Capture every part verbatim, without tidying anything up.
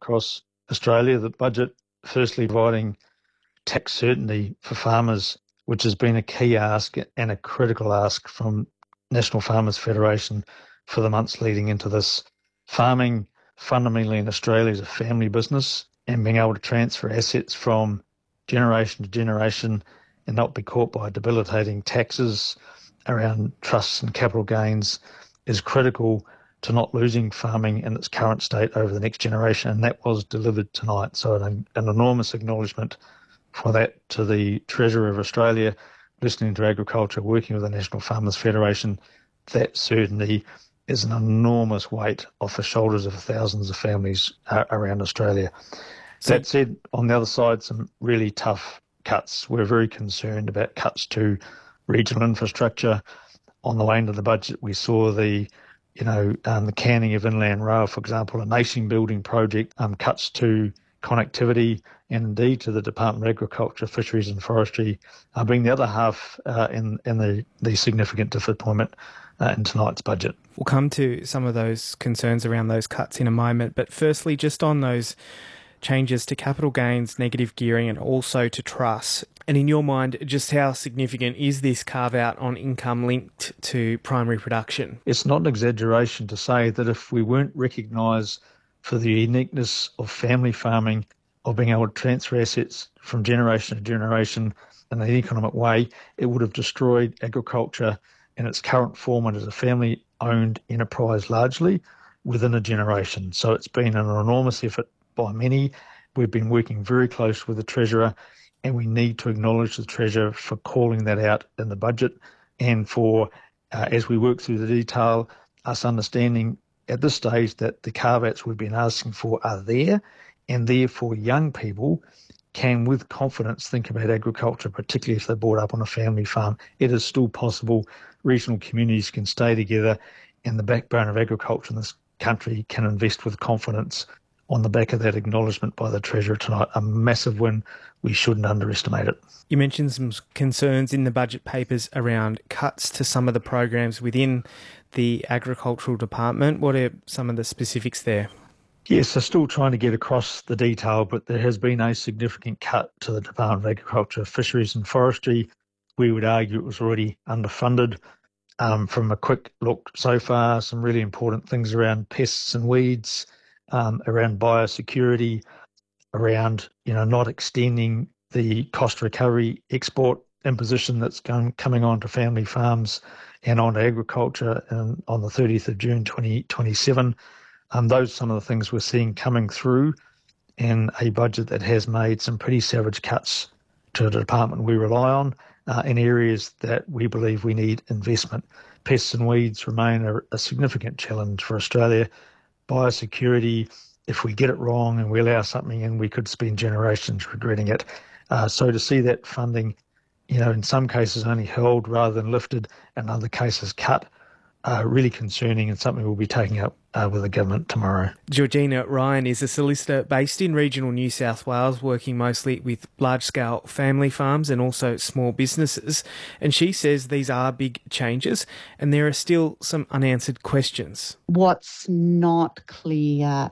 across Australia. The budget, firstly, providing tax certainty for farmers, which has been a key ask and a critical ask from National Farmers Federation for the months leading into this. Farming fundamentally in Australia is a family business, and being able to transfer assets from generation to generation and not be caught by debilitating taxes around trusts and capital gains is critical to not losing farming in its current state over the next generation, and that was delivered tonight. So an, an enormous acknowledgement for that to the Treasurer of Australia, listening to agriculture, working with the National Farmers Federation. That certainty is an enormous weight off the shoulders of thousands of families uh, around Australia. So, that said, on the other side, some really tough cuts. We're very concerned about cuts to regional infrastructure. On the way into the budget, we saw the, you know, um, the canning of Inland Rail, for example, a nation building project, um, cuts to connectivity and indeed to the Department of Agriculture, Fisheries and Forestry, uh, being the other half uh, in, in the, the significant disappointment uh, in tonight's budget. We'll come to some of those concerns around those cuts in a moment, but firstly, just on those changes to capital gains, negative gearing and also to trusts. And in your mind, just how significant is this carve-out on income linked to primary production? It's not an exaggeration to say that if we weren't recognised for the uniqueness of family farming, of being able to transfer assets from generation to generation in an economic way, it would have destroyed agriculture in its current format as a family-owned enterprise largely within a generation. So it's been an enormous effort by many. We've been working very close with the Treasurer, and we need to acknowledge the Treasurer for calling that out in the budget and for, uh, as we work through the detail, us understanding at this stage that the carve-outs we've been asking for are there, and therefore young people can with confidence think about agriculture, particularly if they're brought up on a family farm. It is still possible. Regional communities can stay together, and the backbone of agriculture in this country can invest with confidence. On the back of that acknowledgement by the Treasurer tonight, a massive win. We shouldn't underestimate it. You mentioned some concerns in the budget papers around cuts to some of the programs within the Agricultural Department. What are some of the specifics there? Yes, they're still trying to get across the detail, but there has been a significant cut to the Department of Agriculture, Fisheries and Forestry. We would argue it was already underfunded. Um, from a quick look so far, some really important things around pests and weeds, um, around biosecurity, around, you know, not extending the cost recovery export imposition that's going, coming on to family farms and on to agriculture and on the thirtieth of June twenty twenty-seven. Um, those are some of the things we're seeing coming through in a budget that has made some pretty savage cuts to the department we rely on uh, in areas that we believe we need investment. Pests and weeds remain a, a significant challenge for Australia. Biosecurity, if we get it wrong and we allow something in, we could spend generations regretting it. Uh, so to see that funding, you know, in some cases only held rather than lifted, and other cases cut, uh, really concerning and something we'll be taking up uh, with the government tomorrow. Georgina Ryan is a solicitor based in regional New South Wales, working mostly with large-scale family farms and also small businesses. And she says these are big changes and there are still some unanswered questions. What's not clear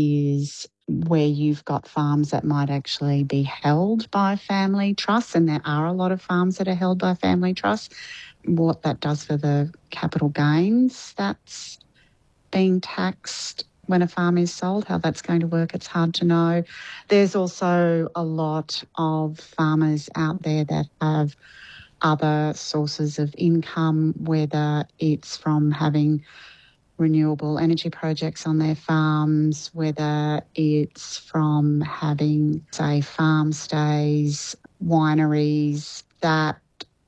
is where you've got farms that might actually be held by family trusts, and there are a lot of farms that are held by family trusts, what that does for the capital gains that's being taxed when a farm is sold, how that's going to work, it's hard to know. There's also a lot of farmers out there that have other sources of income, whether it's from having renewable energy projects on their farms, whether it's from having, say, farm stays, wineries, that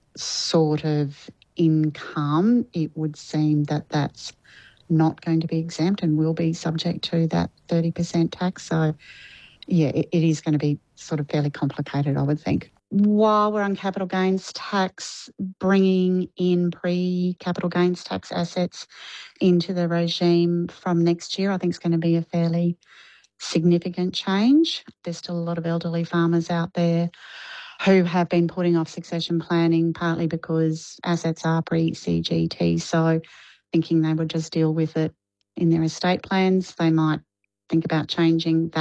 sort of income. It would seem that that's not going to be exempt and will be subject to that thirty percent tax. So, yeah, it, it is going to be sort of fairly complicated, I would think. While we're on capital gains tax, bringing in pre-capital gains tax assets into the regime from next year, I think is going to be a fairly significant change. There's still a lot of elderly farmers out there who have been putting off succession planning, partly because assets are pre-C G T, so thinking they would just deal with it in their estate plans. They might think about changing that.